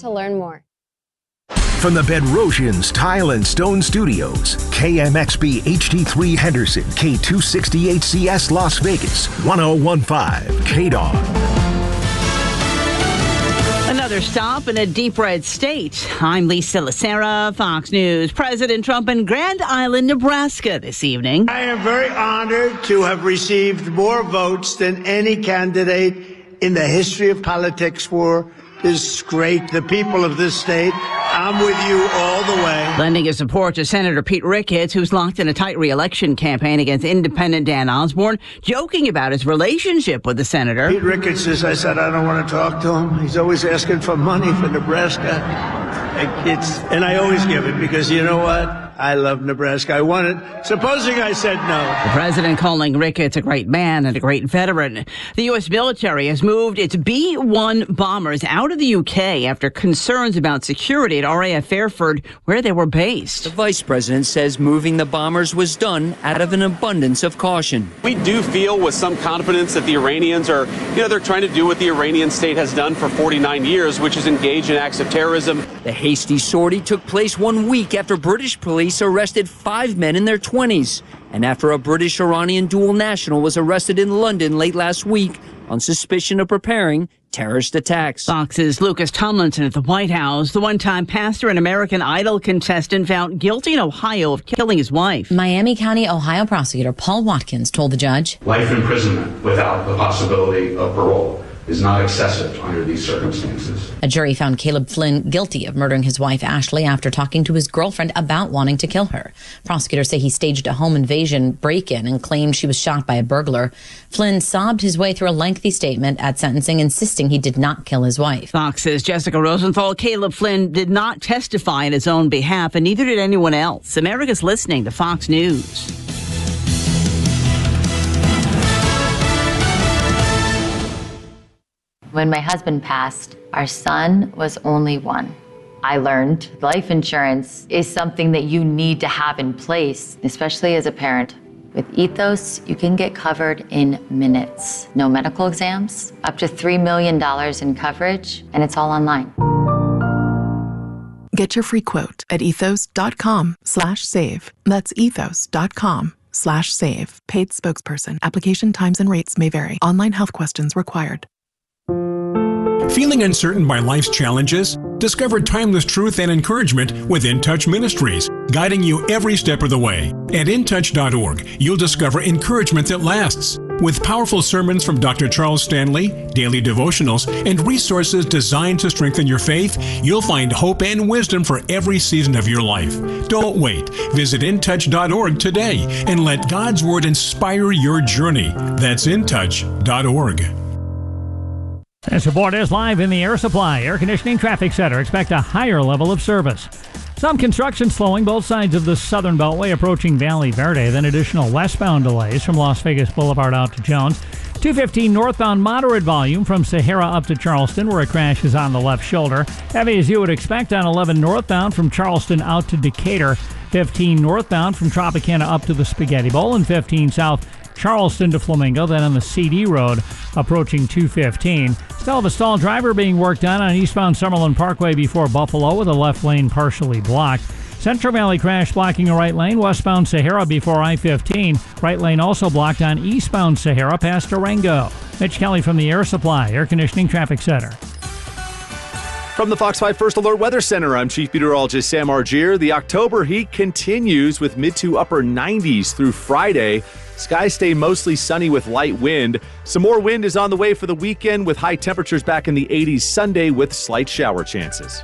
to learn more. From the Bedrosians Tile and Stone Studios, KMXB HD3 Henderson, K268CS Las Vegas, 1015 KDOG. Another stop in a deep red state. I'm Lisa Lacera, Fox News. President Trump in Grand Island, Nebraska this evening. I am very honored to have received more votes than any candidate in the history of politics for this great, the people of this state. I'm with you all the way. Lending his support to Senator Pete Ricketts, who's locked in a tight re-election campaign against independent Dan Osborne, joking about his relationship with the senator. Pete Ricketts says, I said, I don't want to talk to him. He's always asking for money for Nebraska. And I always give it because you know what? I love Nebraska. I want it. Supposing I said no. The president calling Ricketts a great man and a great veteran. The U.S. military has moved its B-1 bombers out of the U.K. after concerns about security at RAF Fairford, where they were based. The vice president says moving the bombers was done out of an abundance of caution. We do feel with some confidence that the Iranians are, they're trying to do what the Iranian state has done for 49 years, which is engage in acts of terrorism. The hasty sortie took place 1 week after British police arrested 5 men in their 20s, and after a British-Iranian dual national was arrested in London late last week on suspicion of preparing terrorist attacks. Fox's Lucas Tomlinson at the White House. The one-time pastor and American Idol contestant found guilty in Ohio of killing his wife. Miami County, Ohio prosecutor Paul Watkins told the judge, life imprisonment without the possibility of parole is not excessive under these circumstances. A jury found Caleb Flynn guilty of murdering his wife Ashley after talking to his girlfriend about wanting to kill her. Prosecutors say he staged a home invasion break-in and claimed she was shot by a burglar. Flynn sobbed his way through a lengthy statement at sentencing, insisting he did not kill his wife. Fox's Jessica Rosenthal. Caleb Flynn did not testify in his own behalf, and neither did anyone else. America's listening to Fox News. When my husband passed, our son was only 1. I learned life insurance is something that you need to have in place, especially as a parent. With Ethos, you can get covered in minutes. No medical exams, up to $3 million in coverage, and it's all online. Get your free quote at ethos.com/save. That's ethos.com/save. Paid spokesperson. Application times and rates may vary. Online health questions required. Feeling uncertain by life's challenges? Discover timeless truth and encouragement with In Touch Ministries, guiding you every step of the way. At intouch.org, you'll discover encouragement that lasts. With powerful sermons from Dr. Charles Stanley, daily devotionals, and resources designed to strengthen your faith, you'll find hope and wisdom for every season of your life. Don't wait. Visit intouch.org today and let God's Word inspire your journey. That's intouch.org. This report is live in the Air Supply Air Conditioning Traffic Center. Expect a higher level of service. Some construction slowing both sides of the Southern Beltway approaching Valley Verde, then additional westbound delays from Las Vegas Boulevard out to Jones. 215 northbound moderate volume from Sahara up to Charleston, where a crash is on the left shoulder. Heavy as you would expect on 11 northbound from Charleston out to Decatur. 15 northbound from Tropicana up to the Spaghetti Bowl, and 15 south Charleston to Flamingo, then on the CD Road approaching 215. Still have a stalled driver being worked on eastbound Summerlin Parkway before Buffalo with a left lane partially blocked. Central Valley crash blocking a right lane westbound Sahara before I-15. Right lane also blocked on eastbound Sahara past Durango. Mitch Kelly from the Air Supply Air Conditioning Traffic Center. From the Fox 5 First Alert Weather Center, I'm Chief Meteorologist Sam Argier. The October heat continues with mid to upper 90s through Friday. Skies stay mostly sunny with light wind. Some more wind is on the way for the weekend with high temperatures back in the 80s Sunday with slight shower chances.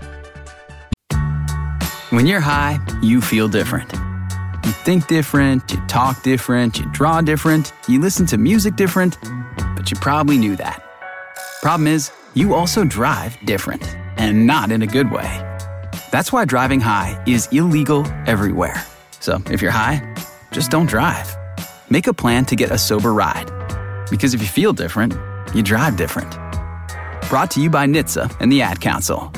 When you're high, you feel different. You think different, you talk different, you draw different, you listen to music different, but you probably knew that. Problem is, you also drive different, and not in a good way. That's why driving high is illegal everywhere. So if you're high, just don't drive. Make a plan to get a sober ride. Because if you feel different, you drive different. Brought to you by NHTSA and the Ad Council.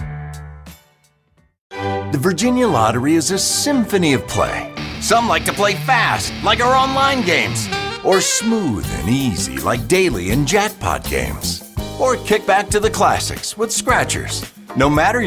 The Virginia Lottery is a symphony of play. Some like to play fast, like our online games. Or smooth and easy, like daily and jackpot games. Or kick back to the classics with scratchers. No matter